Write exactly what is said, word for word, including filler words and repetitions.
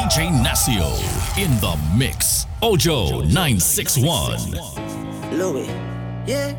J Nasio in the mix. Ojo nine six one. Louis, yeah.